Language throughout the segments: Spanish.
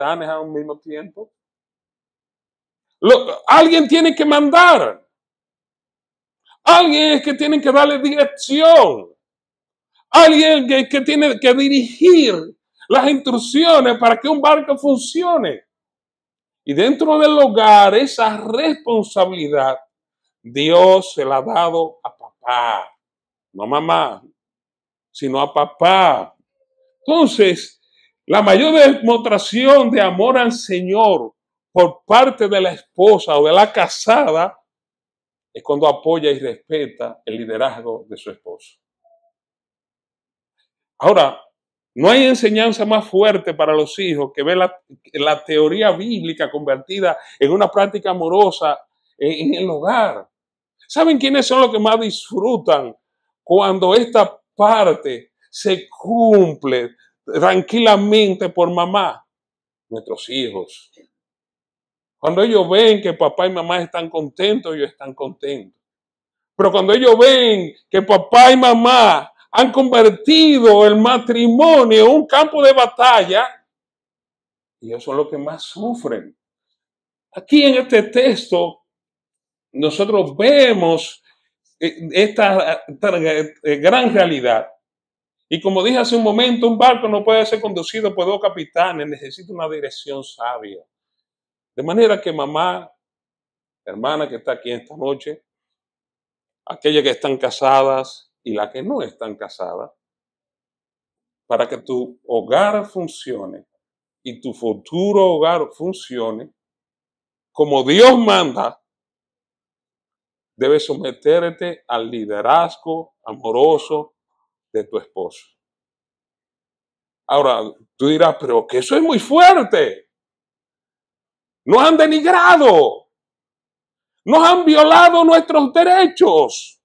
capitanes a un mismo tiempo. Alguien tiene que mandar. Alguien es que tiene que darle dirección. Alguien que tiene que dirigir las instrucciones para que un barco funcione. Y dentro del hogar, esa responsabilidad, Dios se la ha dado a papá, no a mamá, sino a papá. Entonces, la mayor demostración de amor al Señor por parte de la esposa o de la casada es cuando apoya y respeta el liderazgo de su esposo. Ahora, no hay enseñanza más fuerte para los hijos que ver la teoría bíblica convertida en una práctica amorosa en el hogar. ¿Saben quiénes son los que más disfrutan cuando esta parte se cumple tranquilamente por mamá? Nuestros hijos. Cuando ellos ven que papá y mamá están contentos, ellos están contentos. Pero cuando ellos ven que papá y mamá han convertido el matrimonio en un campo de batalla, ellos son los que más sufren. Aquí en este texto, nosotros vemos esta gran realidad. Y como dije hace un momento, un barco no puede ser conducido por dos capitanes, necesita una dirección sabia. De manera que mamá, hermana que está aquí esta noche, aquellas que están casadas y las que no están casadas, para que tu hogar funcione y tu futuro hogar funcione, como Dios manda, debes someterte al liderazgo amoroso de tu esposo. Ahora, tú dirás, pero que eso es muy fuerte. Nos han denigrado. Nos han violado nuestros derechos.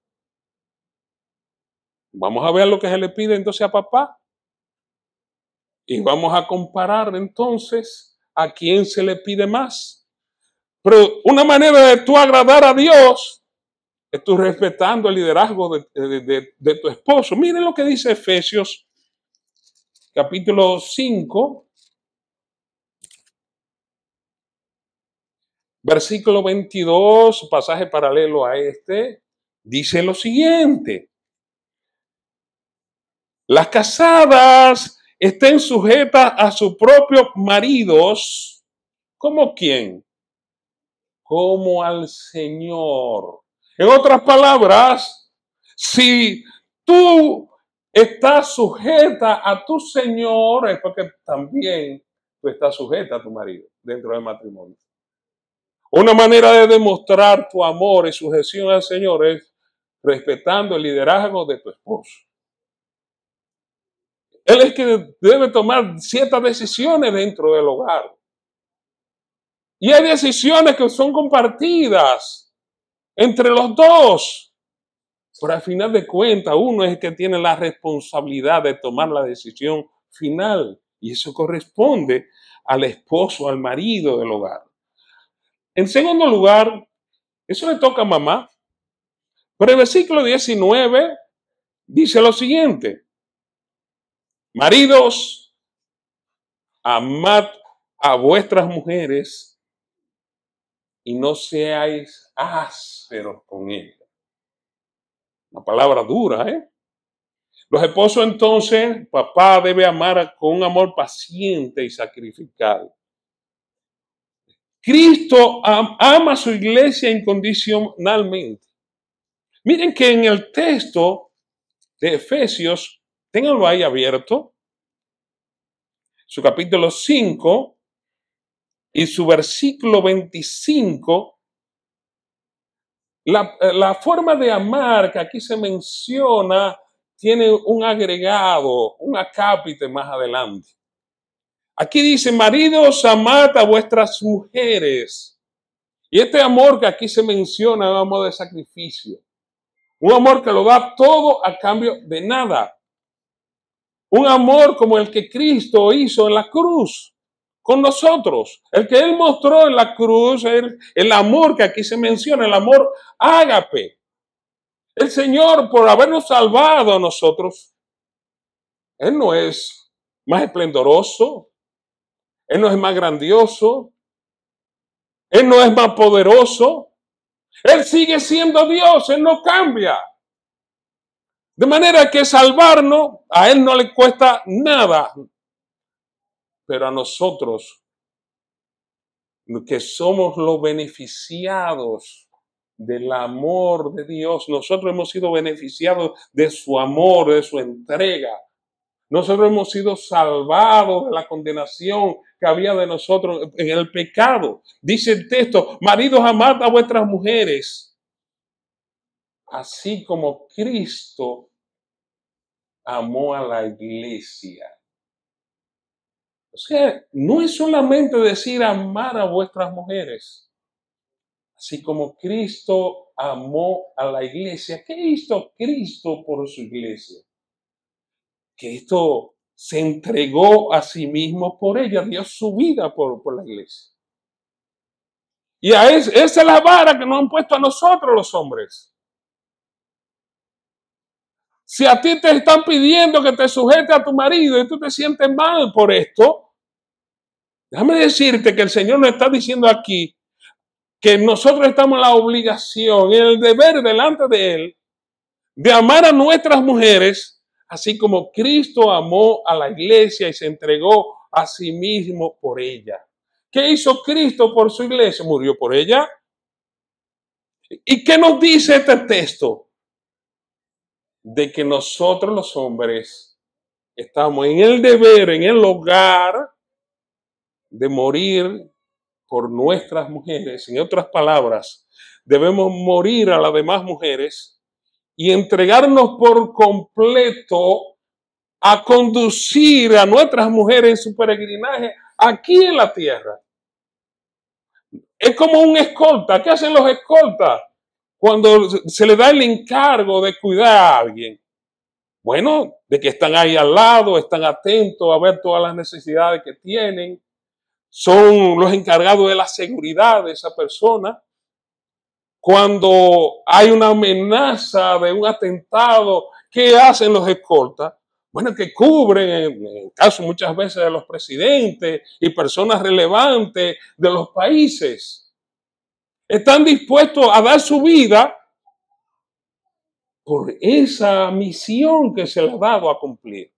Vamos a ver lo que se le pide entonces a papá. Y vamos a comparar entonces a quién se le pide más. Pero una manera de tú agradar a Dios es tú respetando el liderazgo de tu esposo. Miren lo que dice Efesios capítulo 5, versículo 22, pasaje paralelo a este, dice lo siguiente. Las casadas estén sujetas a sus propios maridos. ¿Cómo quién? Como al Señor. En otras palabras, si tú estás sujeta a tu Señor, es porque también tú estás sujeta a tu marido dentro del matrimonio. Una manera de demostrar tu amor y sujeción al Señor es respetando el liderazgo de tu esposo. Él es que debe tomar ciertas decisiones dentro del hogar. Y hay decisiones que son compartidas entre los dos. Pero al final de cuentas, uno es el que tiene la responsabilidad de tomar la decisión final. Y eso corresponde al esposo, al marido del hogar. En segundo lugar, eso le toca a mamá. Pero el versículo 19 dice lo siguiente. Maridos, amad a vuestras mujeres y no seáis ásperos con ellas. Una palabra dura, ¿eh? Los esposos entonces, papá debe amar con un amor paciente y sacrificado. Cristo ama a su iglesia incondicionalmente. Miren que en el texto de Efesios, ténganlo ahí abierto, su capítulo 5 y su versículo 25, la forma de amar que aquí se menciona tiene un agregado, un acápite más adelante. Aquí dice, maridos, amad a vuestras mujeres. Y este amor que aquí se menciona es un amor de sacrificio. Un amor que lo da todo a cambio de nada. Un amor como el que Cristo hizo en la cruz con nosotros. El que Él mostró en la cruz, el amor que aquí se menciona, el amor ágape. El Señor, por habernos salvado a nosotros, Él no es más esplendoroso. Él no es más grandioso, Él no es más poderoso, Él sigue siendo Dios, Él no cambia. De manera que salvarnos a Él no le cuesta nada, pero a nosotros, que somos los beneficiados del amor de Dios, nosotros hemos sido beneficiados de su amor, de su entrega. Nosotros hemos sido salvados de la condenación que había de nosotros en el pecado. Dice el texto, maridos, amad a vuestras mujeres, así como Cristo amó a la iglesia. O sea, no es solamente decir amar a vuestras mujeres, así como Cristo amó a la iglesia. ¿Qué hizo Cristo por su iglesia? Cristo se entregó a sí mismo por ella, dio su vida por la iglesia. Y esa es la vara que nos han puesto a nosotros los hombres. Si a ti te están pidiendo que te sujetes a tu marido y tú te sientes mal por esto, déjame decirte que el Señor nos está diciendo aquí que nosotros estamos en la obligación, en el deber delante de Él, de amar a nuestras mujeres, así como Cristo amó a la iglesia y se entregó a sí mismo por ella. ¿Qué hizo Cristo por su iglesia? Murió por ella. ¿Y qué nos dice este texto? De que nosotros los hombres estamos en el deber, en el hogar, de morir por nuestras mujeres. En otras palabras, debemos morir a las demás mujeres y entregarnos por completo a conducir a nuestras mujeres en su peregrinaje aquí en la tierra. Es como un escolta. ¿Qué hacen los escoltas cuando se les da el encargo de cuidar a alguien? Bueno, de que están ahí al lado, están atentos a ver todas las necesidades que tienen, son los encargados de la seguridad de esa persona. Cuando hay una amenaza de un atentado, ¿qué hacen los escoltas? Bueno, que cubren, en caso muchas veces de los presidentes y personas relevantes de los países. Están dispuestos a dar su vida por esa misión que se les ha dado a cumplir.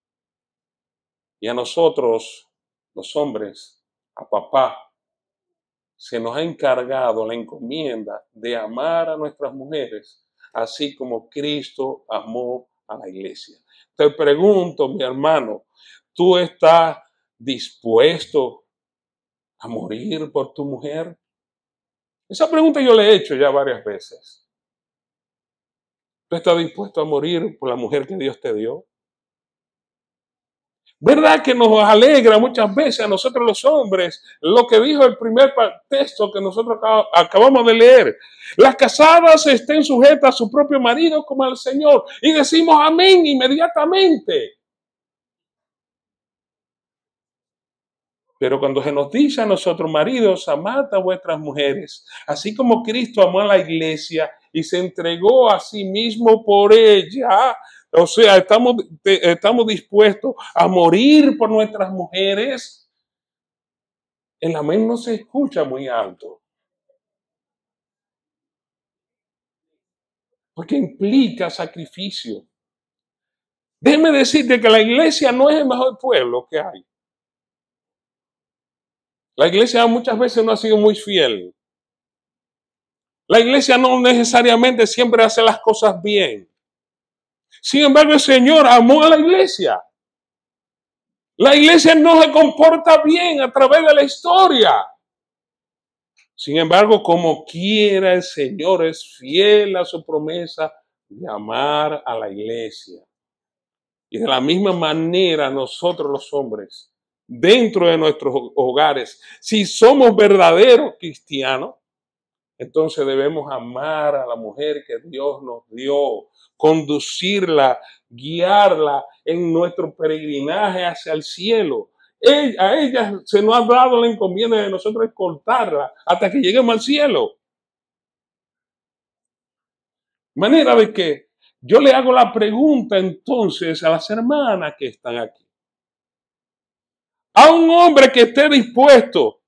Y a nosotros, los hombres, a papá, se nos ha encargado la encomienda de amar a nuestras mujeres, así como Cristo amó a la iglesia. Te pregunto, mi hermano, ¿tú estás dispuesto a morir por tu mujer? Esa pregunta yo le he hecho ya varias veces. ¿Tú estás dispuesto a morir por la mujer que Dios te dio? ¿Verdad que nos alegra muchas veces a nosotros los hombres lo que dijo el primer texto que nosotros acabamos de leer? Las casadas estén sujetas a su propio marido como al Señor. Y decimos amén inmediatamente. Pero cuando se nos dice a nosotros, maridos, amad a vuestras mujeres, así como Cristo amó a la iglesia y se entregó a sí mismo por ella. O sea, estamos dispuestos a morir por nuestras mujeres. El amén no se escucha muy alto, porque implica sacrificio. Déjeme decirte que la iglesia no es el mejor pueblo que hay. La iglesia muchas veces no ha sido muy fiel. La iglesia no necesariamente siempre hace las cosas bien. Sin embargo, el Señor amó a la iglesia. La iglesia no se comporta bien a través de la historia. Sin embargo, como quiera, el Señor es fiel a su promesa de amar a la iglesia. Y de la misma manera nosotros los hombres, dentro de nuestros hogares, si somos verdaderos cristianos, entonces debemos amar a la mujer que Dios nos dio, conducirla, guiarla en nuestro peregrinaje hacia el cielo. A ella se nos ha dado la encomienda de nosotros escoltarla hasta que lleguemos al cielo. De manera de que yo le hago la pregunta entonces a las hermanas que están aquí. A un hombre que esté dispuesto